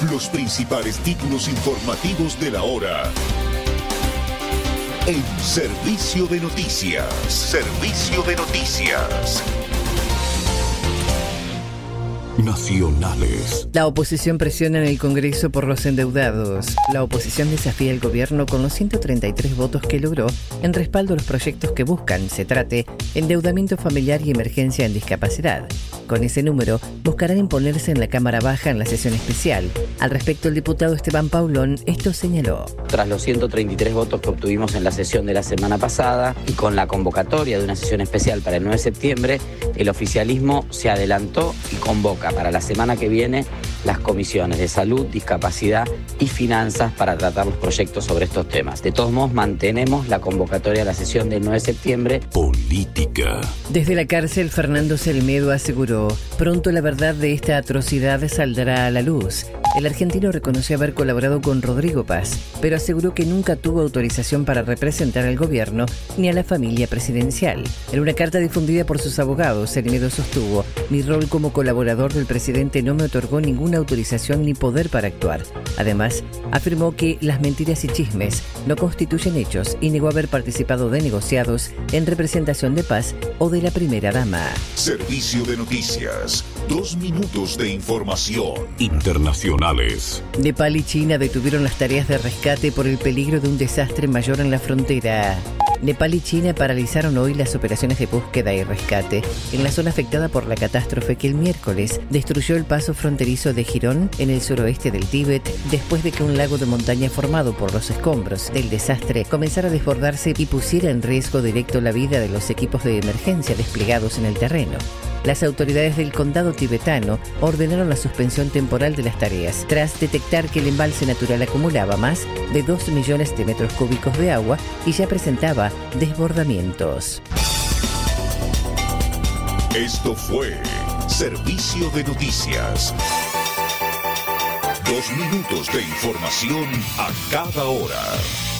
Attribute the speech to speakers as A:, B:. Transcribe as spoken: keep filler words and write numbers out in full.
A: Los principales títulos informativos de la hora. En Servicio de Noticias. Servicio de Noticias. Nacionales.
B: La oposición presiona en el Congreso por los endeudados. La oposición desafía al gobierno con los ciento treinta y tres votos que logró en respaldo a los proyectos que buscan, se trate, endeudamiento familiar y emergencia en discapacidad. Con ese número, buscarán imponerse en la Cámara Baja en la sesión especial. Al respecto, el diputado Esteban Paulón esto señaló.
C: Tras los ciento treinta y tres votos que obtuvimos en la sesión de la semana pasada y con la convocatoria de una sesión especial para el nueve de septiembre, el oficialismo se adelantó y convoca para la semana que viene las comisiones de salud, discapacidad y finanzas para tratar los proyectos sobre estos temas. De todos modos, mantenemos la convocatoria a la sesión del nueve de septiembre.
A: Política.
B: Desde la cárcel, Fernando Selmedo aseguró: pronto la verdad de esta atrocidad saldrá a la luz. El argentino reconoció haber colaborado con Rodrigo Paz, pero aseguró que nunca tuvo autorización para representar al gobierno ni a la familia presidencial. En una carta difundida por sus abogados, Selmedo sostuvo: mi rol como colaborador del presidente no me otorgó ninguna autorización ni poder para actuar. Además, afirmó que las mentiras y chismes no constituyen hechos y negó haber participado de negociados en representación de Paz o de la primera dama.
A: Servicio de Noticias. Dos minutos de información.
D: Internacionales.
B: Nepal y China detuvieron las tareas de rescate por el peligro de un desastre mayor en la frontera. Nepal y China paralizaron hoy las operaciones de búsqueda y rescate en la zona afectada por la catástrofe que el miércoles destruyó el paso fronterizo de Jirón en el suroeste del Tíbet, después de que un lago de montaña formado por los escombros del desastre comenzara a desbordarse y pusiera en riesgo directo la vida de los equipos de emergencia desplegados en el terreno. Las autoridades del condado tibetano ordenaron la suspensión temporal de las tareas, tras detectar que el embalse natural acumulaba más de dos millones de metros cúbicos de agua y ya presentaba desbordamientos.
A: Esto fue Servicio de Noticias. Dos minutos de información a cada hora.